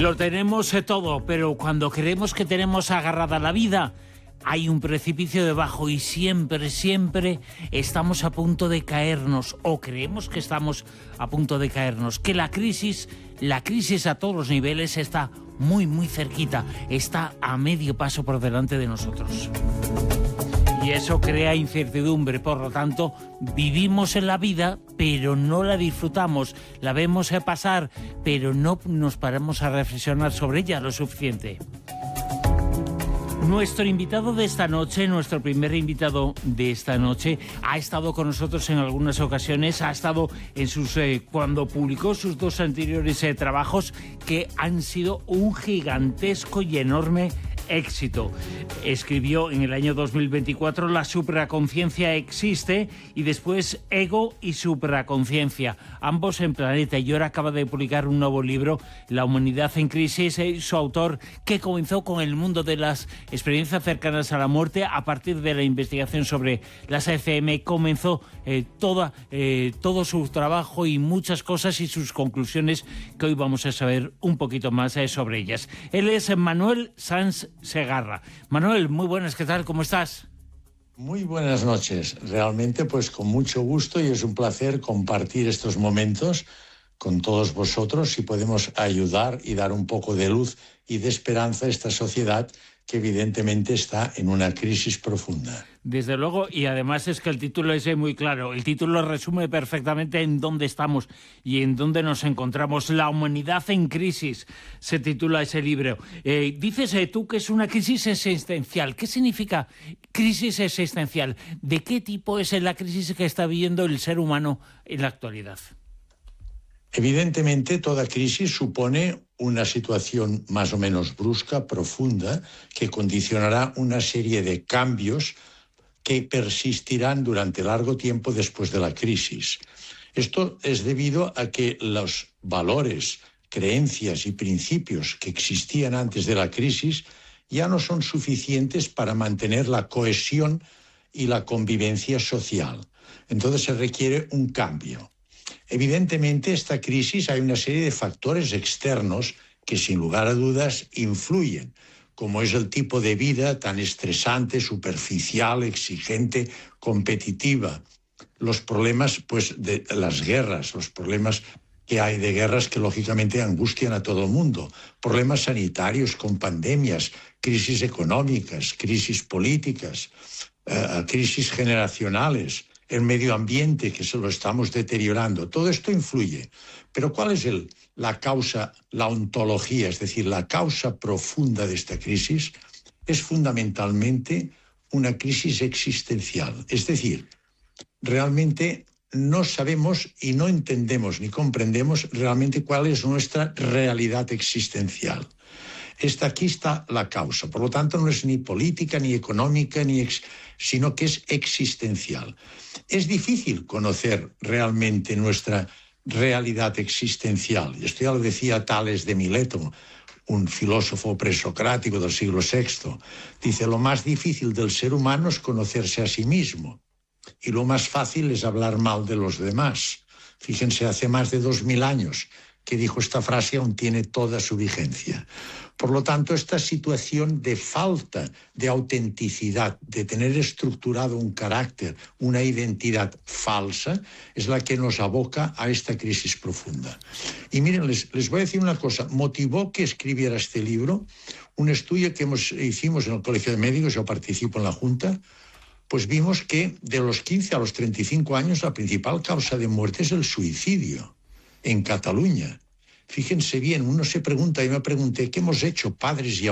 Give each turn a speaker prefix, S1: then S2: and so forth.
S1: Lo tenemos todo, pero cuando creemos que tenemos agarrada la vida, hay un precipicio debajo y siempre estamos a punto de caernos, o creemos que estamos a punto de caernos, que la crisis a todos los niveles está muy cerquita, está a medio paso por delante de nosotros. Y eso crea incertidumbre, por lo tanto, vivimos en la vida, pero no la disfrutamos, la vemos pasar, pero no nos paramos a reflexionar sobre ella lo suficiente. Nuestro invitado de esta noche, nuestro primer invitado de esta noche, ha estado con nosotros en algunas ocasiones, ha estado en sus cuando publicó sus dos anteriores trabajos que han sido un gigantesco y enorme éxito. Escribió en el año 2024 La supraconciencia existe y después Ego y supraconciencia, ambos en Planeta, y ahora acaba de publicar un nuevo libro, La humanidad en crisis. Su autor, que comenzó con el mundo de las experiencias cercanas a la muerte a partir de la investigación sobre las ECM, comenzó todo su trabajo y muchas cosas y sus conclusiones que hoy vamos a saber un poquito más sobre ellas. Él es Manuel Sanz Segarra. Manuel, muy buenas, ¿qué tal? ¿Cómo estás?
S2: Muy buenas noches. Realmente, pues con mucho gusto, y es un placer compartir estos momentos con todos vosotros y podemos ayudar y dar un poco de luz y de esperanza a esta sociedad que evidentemente está en una crisis profunda.
S1: Desde luego, y además es que el título es muy claro. El título resume perfectamente en dónde estamos y en dónde nos encontramos. La humanidad en crisis, se titula ese libro. Dices tú que es una crisis existencial. ¿Qué significa crisis existencial? ¿De qué tipo es la crisis que está viviendo el ser humano en la actualidad?
S2: Evidentemente, toda crisis supone una situación más o menos brusca, profunda, que condicionará una serie de cambios que persistirán durante largo tiempo después de la crisis. Esto es debido a que los valores, creencias y principios que existían antes de la crisis ya no son suficientes para mantener la cohesión y la convivencia social. Entonces se requiere un cambio. Evidentemente, esta crisis hay una serie de factores externos que sin lugar a dudas influyen, como es el tipo de vida tan estresante, superficial, exigente, competitiva, los problemas pues, de las guerras, los problemas que hay de guerras que lógicamente angustian a todo el mundo, problemas sanitarios con pandemias, crisis económicas, crisis políticas, crisis generacionales, el medio ambiente que se lo estamos deteriorando. Todo esto influye. Pero ¿cuál es la causa, la ontología, es decir, la causa profunda de esta crisis? Es fundamentalmente una crisis existencial. Es decir, realmente no sabemos y no entendemos ni comprendemos realmente cuál es nuestra realidad existencial. Aquí está la causa. Por lo tanto, no es ni política, ni económica, sino que es existencial. Es difícil conocer realmente nuestra realidad existencial. Esto ya lo decía Tales de Mileto, un filósofo presocrático del siglo VI. Dice, lo más difícil del ser humano es conocerse a sí mismo y lo más fácil es hablar mal de los demás. Fíjense, hace más de 2000 años que dijo esta frase, aún tiene toda su vigencia. Por lo tanto, esta situación de falta de autenticidad, de tener estructurado un carácter, una identidad falsa, es la que nos aboca a esta crisis profunda. Y miren, les voy a decir una cosa. Motivó que escribiera este libro un estudio que hicimos en el Colegio de Médicos, yo participo en la Junta, pues vimos que de los 15 a los 35 años la principal causa de muerte es el suicidio en Cataluña. Fíjense bien, uno se pregunta, y me pregunté, ¿qué hemos hecho, padres y